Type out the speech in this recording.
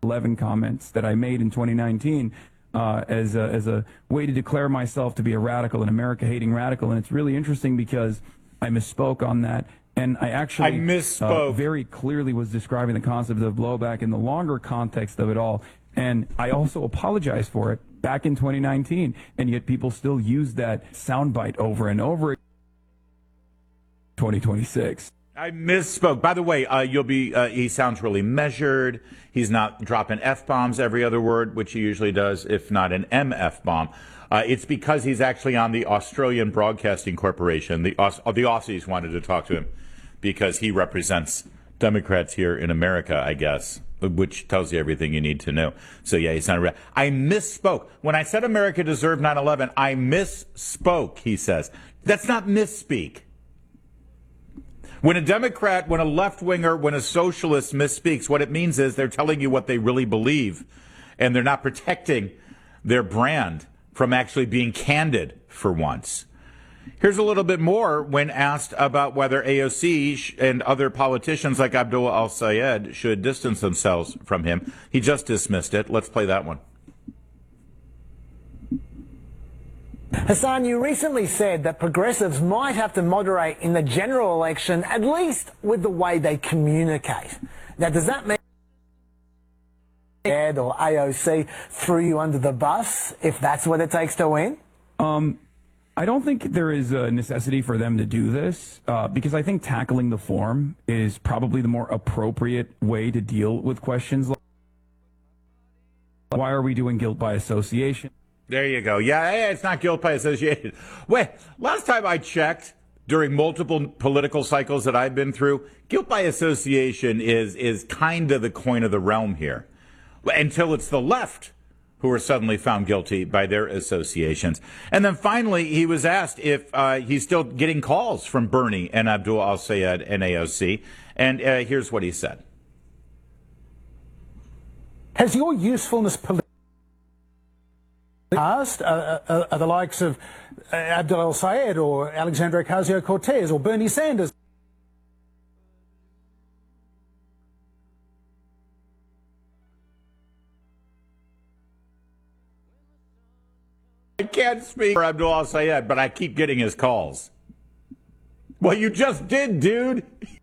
11 comments that I made in 2019 as a way to declare myself to be a radical, an America-hating radical. And it's really interesting because I misspoke on that. And I actually very clearly was describing the concept of blowback in the longer context of it all. And I also apologized for it back in 2019. And yet people still use that soundbite over and over again. 2026. I misspoke. By the way, he sounds really measured. He's not dropping F-bombs every other word, which he usually does, if not an MF-bomb. It's because he's actually on the Australian Broadcasting Corporation. The Aussies wanted to talk to him because he represents Democrats here in America, I guess, which tells you everything you need to know. So, yeah, he's not I misspoke. When I said America deserved 9/11, I misspoke, he says. That's not misspeak. When a Democrat, when a left-winger, when a socialist misspeaks, what it means is they're telling you what they really believe, and they're not protecting their brand from actually being candid for once. Here's a little bit more when asked about whether AOC and other politicians like Abdullah al-Sayed should distance themselves from him. He just dismissed it. Let's play that one. Hassan, you recently said that progressives might have to moderate in the general election, at least with the way they communicate. Now, does that mean or AOC threw you under the bus, if that's what it takes to win? I don't think there is a necessity for them to do this because I think tackling the form is probably the more appropriate way to deal with questions like why are we doing guilt by association? There you go. Yeah, it's not guilt by association. Wait, last time I checked, during multiple political cycles that I've been through, guilt by association is kind of the coin of the realm here. Until it's the left who are suddenly found guilty by their associations. And then finally, he was asked if he's still getting calls from Bernie and Abdul al-Sayed and AOC. And here's what he said. Has your usefulness past the likes of Abdul al-Sayed or Alexandria Ocasio-Cortez or Bernie Sanders? I can't speak for Abdul al-Sayed, but I keep getting his calls. Well, you just did, dude.